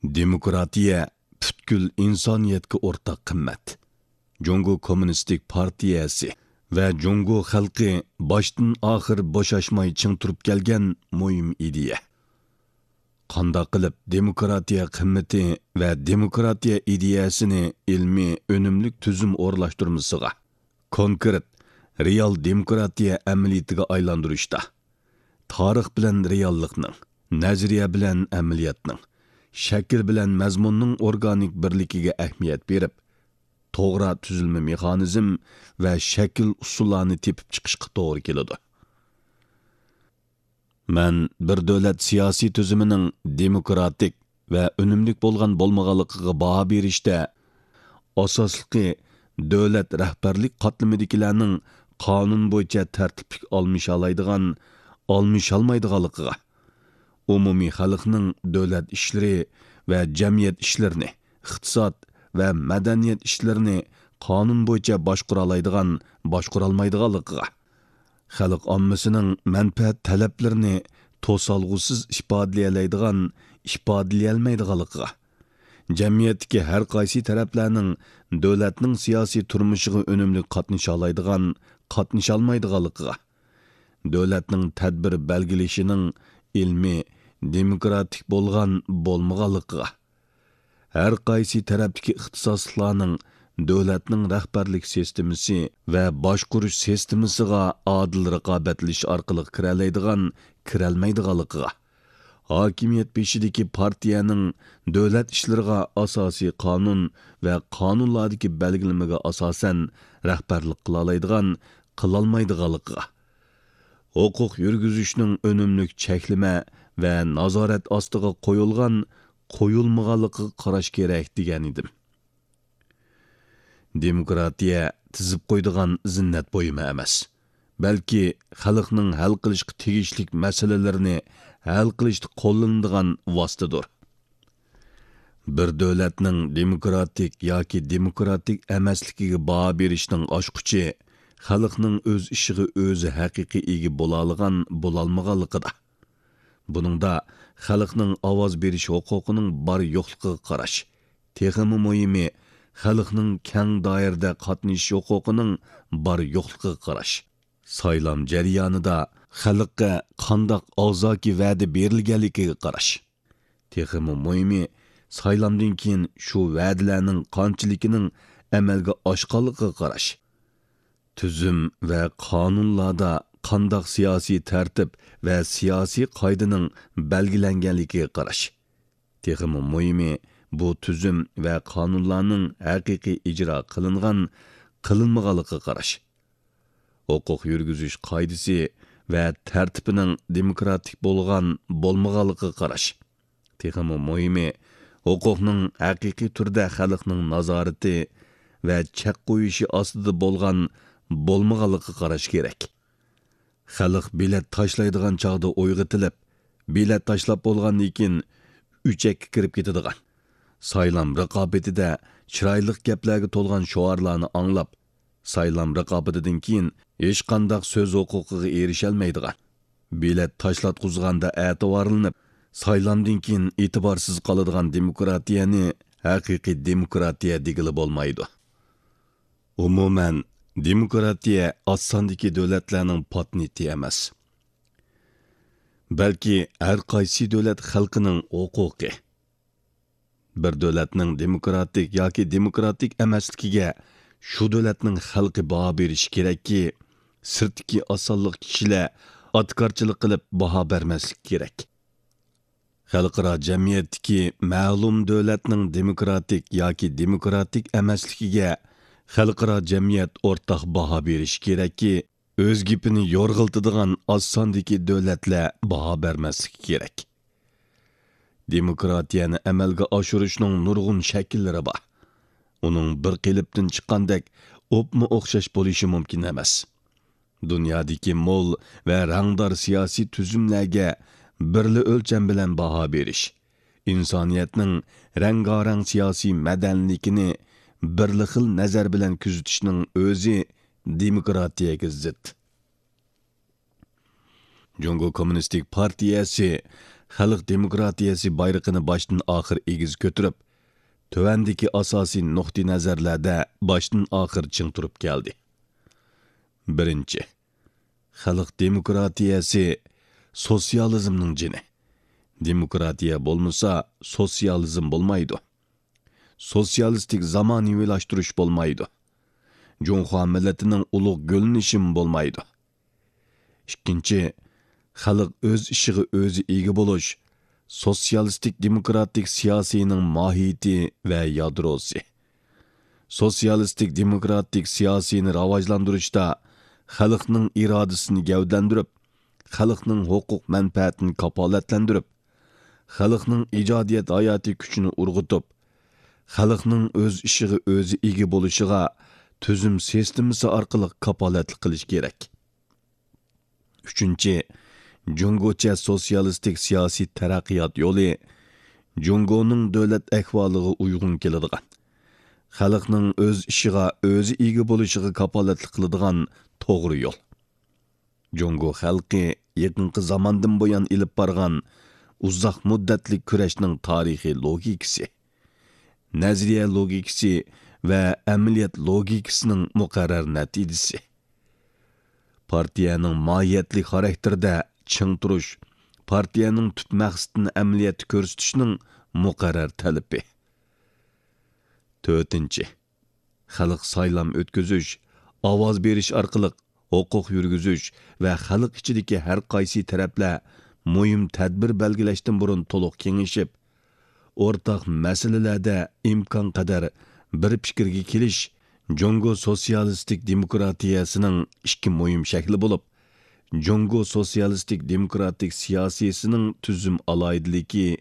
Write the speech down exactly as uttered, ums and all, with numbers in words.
Demokratiya butkul insoniyatga o'rtaq qimmat. Jungo Kommunistik partiyasi va Jungo xalqi boshdan oxir bo'shashmay ching turib kelgan muhim ideya. Qanday qilib demokratiya qimmati va demokratiya ideyasini ilmiy önümlük tuzum o'rlashtirmasiga, konkret real demokratiya amaliyatiga aylantirishda, tarix bilan reallikning, nazariya bilan amaliyotning, shakl bilan mazmunning organik birligiga ahamiyat berib, to'g'ri tuzilma mexanizm va shakl usullarni tepib chiqishga to'g'ri keladi. Men bir davlat siyosiy tuzumining demokratik va unumlik bo'lgan bo'lmaganligiga baho berishda asosligi davlat rahbarlik qatlamidagilarning qonun bo'yicha tartiblik olmish oladigan, olmish olmaydiganligiga, umumiy xalqning davlat ishlari va jamiyat ishlarini, iqtisod va madaniyat ishlarini qonun bo'yicha boshqara oladigan, boshqara olmaydiganligiga, xalq ommasining manfaat talablarini to'solg'usiz ifodalay oladigan, ifodalay olmaydiganligiga, jamiyatdagi har qaysi taraflarning davlatning siyosiy turmushiga unumli qatnasha oladigan, qatnasha olmaydiganligiga, davlatning tadbir belgilashining ilmiy, demokratik bo'lgan bo'lmaganligiga, har qaysi tarafdagi ixtisosliklarning davlatning rahbarlik sistemasi va boshqarish sistemasiga adil raqobatlash orqali kiralaydigan, kiralmaydiganligiga, hokimiyat beshidagi partiyaning davlat ishlariga asosiy qonun va qonunlardagi belgilamaga asosan rahbarlik qila oladigan, qila olmaydiganligiga, huquq yurgizishning unumlik cheklama va nazorat ostiga qo'yilgan, qo'yilmaganligiga qarash kerak degan edim. Demokratiya tizib qo'ydigan zinnat bo'yimi emas, balki xalqning hal qilishga tegishli masalalarini hal qilishda qo'llanadigan vositadir. Bir davlatning demokratik yoki demokratik emasligiga baho berishning oshquchi xalqning o'z ishiga o'zi haqiqiy ega bo'la olgan, bo'la olmaganligida. Buningda xalqning ovoz berish huquqining bor yo'qligiga qarash, texmi muhimi xalqning keng doirada qatnashish huquqining bor yo'qligiga qarash, saylam jarayonida xalqqa qandoq og'zaki va'da berilganligiga qarash, texmi muhimi saylamdan keyin shu va'dalarning qanchaligining amalga oshganligiga qarash, tuzum va qonunlarda qandoq siyosiy tartib va siyosiy qoidaning belgilanganligiga qarash, texmi muhimi bu tuzum va qonunlarning haqiqiy ijro qilingan, qilinmaganligiga qarash, huquq yurgizish qoidasi va tartibining demokratik bo'lgan, bo'lmaganligiga qarash, texmi muhimi huquqning haqiqiy turda xalqning nazorati va chek qo'yishi ostida bo'lgan, bo'lmaganligiga qarash kerak. Xalq bilet tashlaydigan chog'da o'yg'itilib, bilet tashlab bo'lgandan keyin uchakka kirib ketadigan, saylam raqobatida chiroyli gaplarga to'lgan shoarlarni anglab, saylam raqobatidan keyin hech qanday so'z huquqiga erisha olmaydigan, bilet tashlatqizganda e'tiborlanib, saylamdan keyin e'tiborsiz qoladigan demokratiyani haqiqiy demokratiya degili bo'lmaydi. Umuman demokratiya osondagi davlatlarning patenti emas, balki har qaysi davlat xalqining huquqi. Bir davlatning demokratik yoki demokratik emasligiga shu davlatning xalqi baho berishi kerakki, sirtdagi osonlik kishilar atkorchilik qilib baho bermaslik kerak. Xalqaro jamiyatdagi ma'lum davlatning demokratik yoki demokratik emasligiga xalqaro jamiyat o'rtaq baho berishi kerakki, o'z gapini yo'rg'iltadigan osondagi davlatlar baho bermaslik kerak. Demokratiyani amalga oshirishning nurg'un shakllari bor. Uning bir qilibdan chiqqandek o'pma o'xshash bo'lishi mumkin emas. Dunyodagi mo'l va rangdor siyosiy tuzumlarga birli o'lcham bilan baho berish, insoniyatning rang-rang siyosiy madaniyligini birli xil nazar bilan kuzatishning o'zi demokratiyaga zid. Jungo Kommunistik partiyasi xalq demokratiyasi bayrog'ini boshdan oxir egiz ko'tarib, tövəndiki asosiy nuqtai nazarlarda boshdan oxir ching turib keldi. Birinchi, xalq demokratiyasi sotsializmning jini. Demokratiya bo'lmasa, sotsializm bo'lmaydi. Sotsialistik zamonaviylashtirish bo'lmaydi. Jonxo millatining ulug' gulnishim bo'lmaydi. Ikkinchi, xalq o'z ishiga o'zi ega bo'lish sotsialistik demokratik siyosining mohiyati va yadrosi. Sotsialistik demokratik siyosini rivojlantirishda xalqning irodasini gavdandirib, xalqning huquq manfaatini kapolatlantirib, xalqning ijodiyat hayoti kuchini urg'itib, xalqning o'z ishiga o'zi ega bo'lishiga tuzum sistemasi orqali kapolatlik qilish kerak. Uchinchi, Jungocha sotsialistik siyosiy taraqqiyot yo'li Jungoning davlat ahvoliga uyg'un keladigan, xalqning o'z ishiga o'zi ega bo'lishiga kapolatlik qiladigan to'g'ri yo'l. Jungo xalqi yaqinqi zamondan buyon ilib borgan uzoq muddatli kurashning tarixiy logikasi, nazariya logikasi va amaliyot logikasining muqarrar natijasi. Partiyaning mohiyatli xarakterida ching turish, partiyaning tut maqsadini amaliyotda ko'rsatishning muqarrar talabi. To'rtinchi, xalq saylam o'tkazish, ovoz berish orqali huquq yurgizish va xalq ichidagi har qaysi taraflar muhim tadbir belgilashdan burun to'liq kengashib, o'rtaq masalalarda imkon qadar bir fikrga kelish Jungo sotsialistik demokratiyasining ikki muhim shakli bo'lib, Jungo sotsialistik demokratik siyosisining tuzum aloyidligi